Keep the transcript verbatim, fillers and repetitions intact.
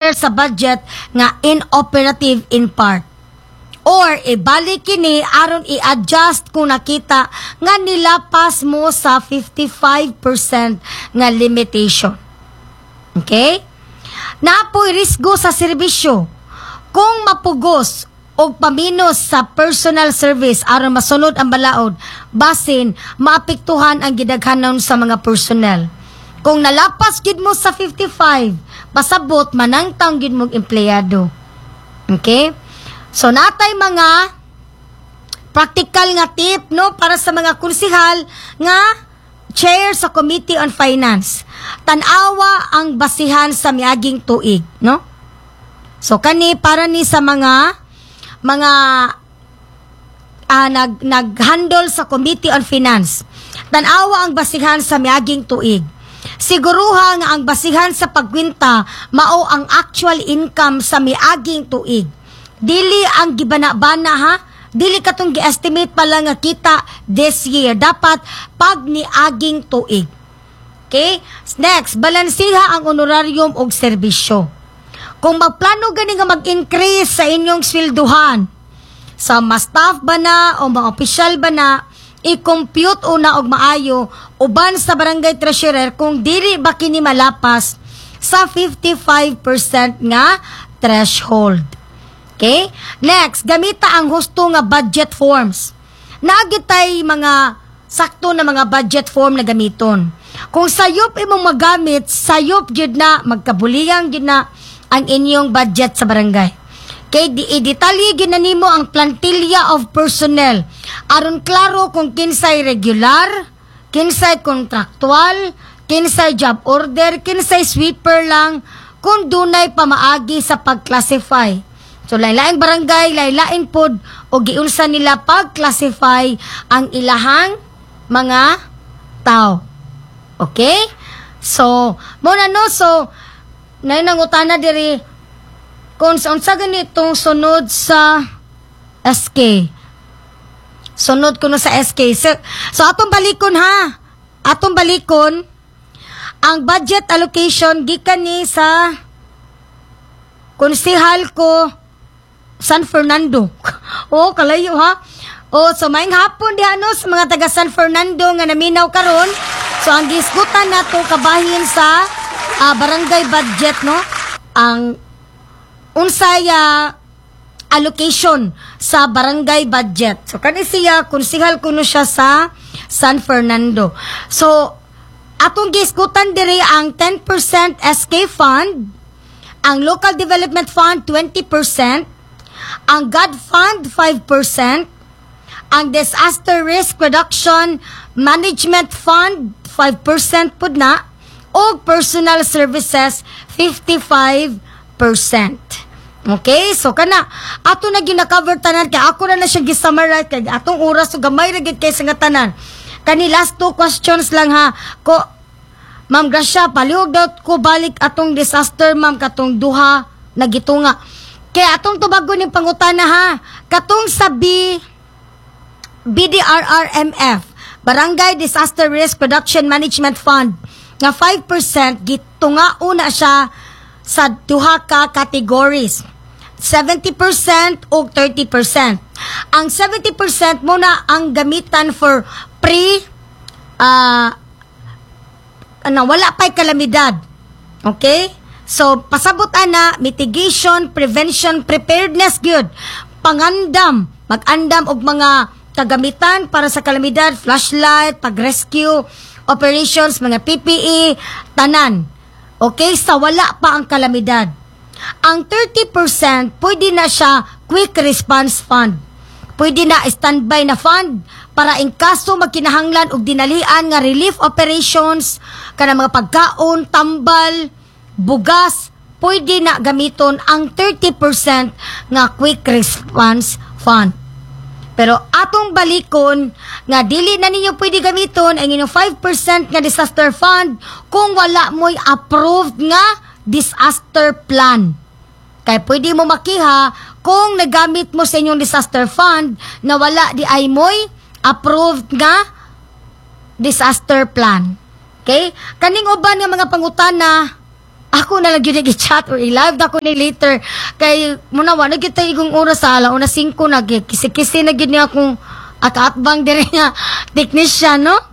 declare sa budget nga inoperative in part. Or ibalik kini aron i-adjust kung nakita nga nilapas mo sa fifty-five percent nga limitation. Okay? Napoy risgo sa serbisyo. Kung mapugos o paminos sa personal service aron masunod ang balaod, basin maapektuhan ang gidaghanon sa mga personnel. Kung nalapas gid mo sa fifty-five, pasabot manangtang gid mong empleyado. Okay? So natay mga practical nga tip no para sa mga konsehal nga chair sa Committee on Finance. Tan-awa ang basihan sa miaging tuig, no? So kani para ni sa mga mga uh, nag nag-handle sa Committee on Finance. Tan-awa ang basihan sa miaging tuig. Siguruha nga ang basihan sa pagkwinta mao ang actual income sa miaging tuig. Dili ang gibana-bana ha. Dili katong gi-estimate pala nga kita this year. Dapat pag niaging tuig. Okay? Next, balansiha ang honorarium og serbisyo. Kung magplano gani nga mag-increase sa inyong swelduhan, sa mga staff ba na o mga opisyal ba na, i-compute una og maayo uban sa barangay treasurer kung dili ba kini malapas sa fifty-five percent nga threshold. Okay? Next, gamita ang husto nga budget forms. Nagitay mga sakto na mga budget form na gamiton. Kung sayop imong magamit, sayop gyud na magkabuliyang gyud na ang inyong budget sa barangay. Kay di i-detalye gyud na nimo ang plantilla of personnel aron klaro kung kinsay regular, kinsay contractual, kinsay job order, kinsay sweeper lang, kung dunay pamaagi sa pag-classify. So lain-laing barangay, lain-lain pod o giunsa nila pag-classify ang ilahang mga tao. Okay? So, mo na no, so nay nangutana diri kung unsa ganitong sunod sa S K. Sunod kuno sa S K. So, so atong balikon ha. Atong balikon ang budget allocation gikan ni sa konsehal ko San Fernando. Oh, kalayo ha. Oh, so maayong hapon di ano sa mga taga San Fernando nga naminaw karon. So ang gisgutan nato kabahin sa uh, barangay budget no. Ang unsay uh, allocation sa barangay budget. So kani siya konsehal kuno siya sa San Fernando. So atong gisgutan diri ang ten percent S K fund, ang local development fund twenty percent, ang G A D fund five percent, ang disaster risk reduction management fund five percent pud na, o personal services fifty-five percent. Okay, so kana ato na gina-cover tanan kay ako na na siya gi-summarize kay atong oras so gamay ra gid kay sa nga tanan. Kani last two questions lang ha. Ko Ma'am Gracia, palihog daw ko balik atong disaster ma'am katong duha nagitunga. Kay atong tubago ning pangutana ha. Katong sa B B D R R M F, Barangay Disaster Risk Reduction Management Fund, nga five percent gitunga una siya sa duha ka categories. seventy percent o thirty percent. Ang seventy percent muna ang gamitan for pre uh, ano, wala pa'y kalamidad. Okay? So, pasabot ana, mitigation, prevention, preparedness, good. Pangandam, mag-andam og mga kagamitan para sa kalamidad, flashlight, pag-rescue, operations, mga P P E, tanan. Okay? Sa wala pa ang kalamidad. Ang thirty percent, pwede na siya quick response fund. Pwede na standby na fund para in kaso magkinahanglan og dinalian nga relief operations, kana mga pagkaon, tambal, bugas, pwede na gamiton ang thirty percent nga quick response fund. Pero atong balikon nga dili na ninyo pwede gamiton ang inyong five percent nga disaster fund kung wala mo'y approved nga disaster plan. Kaya pwede mo makiha kung nagamit mo sa inyong disaster fund na wala di ay mo'y approved nga disaster plan. Okay? Kaning uban nga mga pangutana ako na lang yun nag-chat or i-live na ko ni later. Kay, muna wa, nagkita igong oras sa ala, una singko nag kisi-kisi na yun niya akong akaatbang dire nga technician, no?